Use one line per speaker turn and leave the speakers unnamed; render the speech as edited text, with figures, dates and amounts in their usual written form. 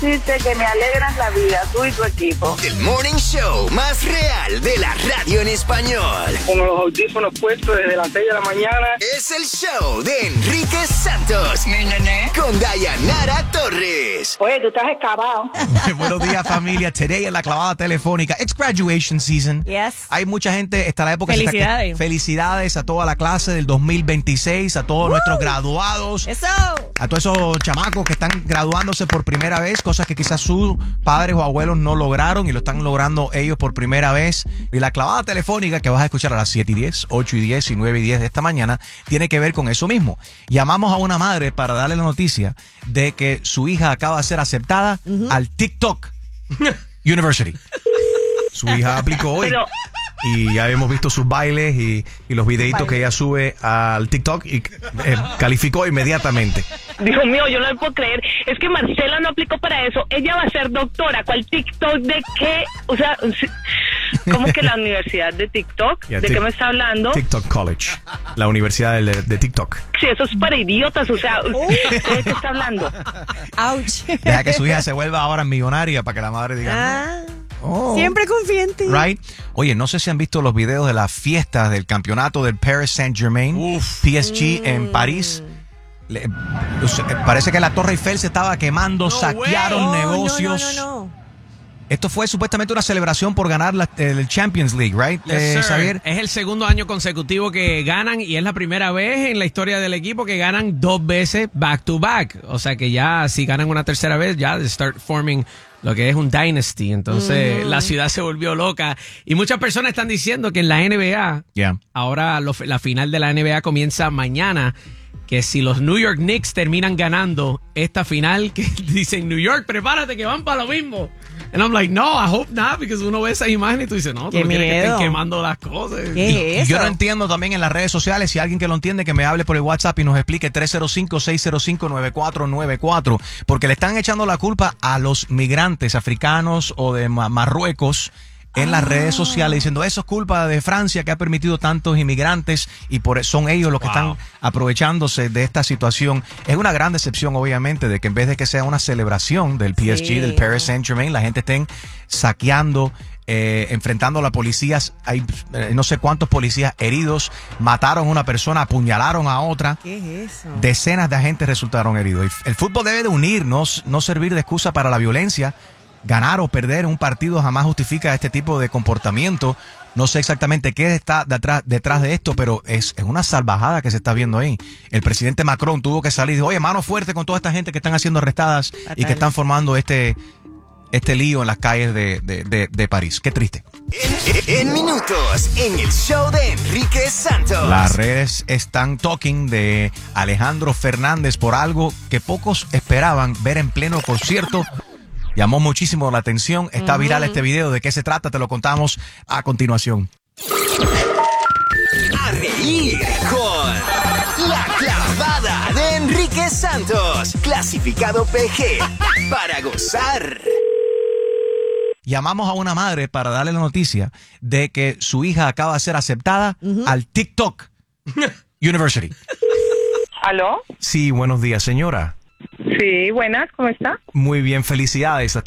decirte que me alegran la vida, tú y tu equipo.
El morning show más real de la radio en español.
Con los audífonos puestos desde las 6 de la mañana.
Es el show de Enrique Santos. Con Dayanara Torres.
Oye, tú estás excavado.
Buenos días, familia. Today en la clavada telefónica. It's graduation season.
Yes.
Hay mucha gente, está la época.
Felicidades.
Felicidades a toda la clase del 2026, a todos nuestros graduados.
Eso.
A todos esos chamacos que están graduándose por primera vez, cosas que quizás sus padres o abuelos no lograron y lo están logrando ellos por primera vez. Y la clavada telefónica que vas a escuchar a las 7 y 10, 8 y 10 y 9 y 10 de esta mañana tiene que ver con eso mismo. Llamamos a una madre para darle la noticia de que su hija acaba de ser aceptada al TikTok University. Su hija aplicó hoy. Y ya hemos visto sus bailes y los videitos que ella sube al TikTok y calificó inmediatamente.
Dios mío, yo no lo puedo creer. Es que Marcela no aplicó para eso. Ella va a ser doctora. ¿Cuál TikTok de qué? O sea, ¿cómo que la universidad de TikTok?
Yeah,
¿De qué me está hablando?
TikTok College, la universidad de TikTok.
Sí, eso es para idiotas. O sea, ¿de qué está hablando?
Ouch.
Deja que su hija se vuelva ahora millonaria para que la madre diga...
Siempre confía en ti.
Right? Oye, no sé si han visto los videos de las fiestas del campeonato del Paris Saint-Germain, PSG en París. Parece que la Torre Eiffel se estaba quemando, saquearon negocios.
No.
Esto fue supuestamente una celebración por ganar el Champions League, right?
Yes,
Xavier.
Es el segundo año consecutivo que ganan y es la primera vez en la historia del equipo que ganan 2 veces back to back. O sea que ya si ganan una tercera vez, ya they start forming lo que es un dynasty. Entonces la ciudad se volvió loca y muchas personas están diciendo que en la NBA, ahora la final de la NBA comienza mañana, que si los New York Knicks terminan ganando esta final, que dicen New York, prepárate que van para lo mismo. And I'm like, no, I hope not, porque uno ve esa imagen y tú dices, no, tú no quieres que estén quemando las cosas.
¿Qué es eso?
Yo no entiendo también en las redes sociales, si alguien que lo entiende, que me hable por el WhatsApp y nos explique 305-605-9494, porque le están echando la culpa a los migrantes africanos o de Marruecos en las redes sociales diciendo eso es culpa de Francia que ha permitido tantos inmigrantes y son ellos los que están aprovechándose de esta situación. Es una gran decepción obviamente de que en vez de que sea una celebración del PSG, del Paris Saint-Germain, la gente estén saqueando, enfrentando a la policía. Hay no sé cuántos policías heridos, mataron a una persona, apuñalaron a otra.
¿Qué es eso?
Decenas de agentes resultaron heridos. El fútbol debe de unirnos, no servir de excusa para la violencia. Ganar o perder un partido jamás justifica este tipo de comportamiento. No sé exactamente qué está detrás de esto, pero es una salvajada que se está viendo ahí. El presidente Macron tuvo que salir y dijo, oye, mano fuerte con toda esta gente que están siendo arrestadas y que están formando este lío en las calles de París. Qué triste.
En minutos, en el show de Enrique Santos.
Las redes están talking de Alejandro Fernández por algo que pocos esperaban ver en pleno concierto. Llamó muchísimo la atención. Está viral este video. ¿De qué se trata? Te lo contamos a continuación.
A reír con La Clavada de Enrique Santos. Clasificado PG. Para gozar.
Llamamos a una madre para darle la noticia de que su hija acaba de ser aceptada al TikTok University.
¿Aló?
Sí, buenos días, señora.
Sí, buenas, ¿cómo está?
Muy bien, felicidades.